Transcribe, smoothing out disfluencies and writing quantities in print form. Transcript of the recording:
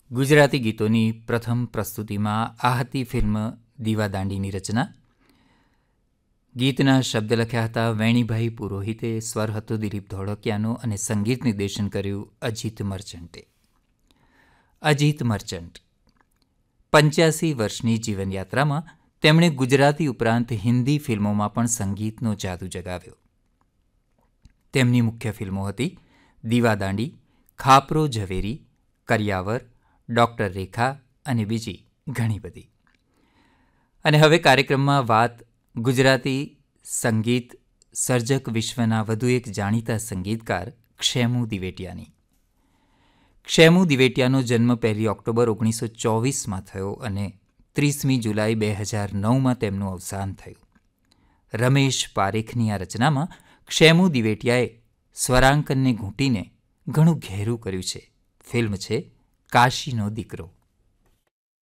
ગુજરાતી ગીતોની પ્રથમ પ્રસ્તુતિમાં આ હતી ફિલ્મ દીવાદાંડીની રચના. ગીતના શબ્દ લખ્યા હતા વેણીભાઈ પુરોહિતે, સ્વર હતો દિલીપ ધોળકિયાનો અને સંગીત નિર્દેશન કર્યું અજીત મર્ચન્ટે. અજીત મર્ચન્ટ 85 વર્ષની જીવનયાત્રામાં તેમણે ગુજરાતી ઉપરાંત હિન્દી ફિલ્મોમાં પણ સંગીતનો જાદુ જગાવ્યો. તેમની મુખ્ય ફિલ્મો હતી દીવાદાંડી, ખાપરો ઝવેરી, કરિયાવર, ડૉક્ટર રેખા અને બીજી ઘણી બધી. અને હવે કાર્યક્રમમાં વાત ગુજરાતી સંગીત સર્જક વિશ્વના વધુ એક જાણીતા સંગીતકાર ક્ષેમુ દિવેટિયાની. ક્ષેમુ દિવેટિયાનો જન્મ 1 ઓક્ટોબર 1924માં થયો અને 30મી જુલાઈ 2009માં તેમનું અવસાન થયું. રમેશ પારેખની આ રચનામાં ક્ષેમુ દિવેટિયાએ સ્વરાંકનને ઘૂંટીને ઘણું ઘેરું કર્યું છે. ફિલ્મ છે કાશીનો દીકરો.